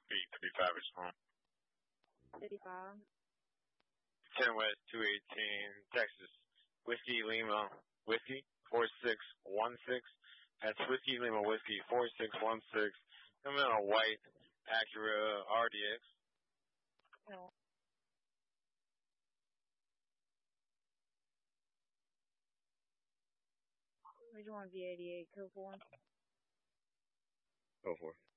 B35 is home. 55. 10 West 218, Texas. Whiskey Lima Whiskey 4616. That's Whiskey Lima Whiskey 4616. Coming in a white Acura RDX. No. Which one? V88 code 4? Go for it.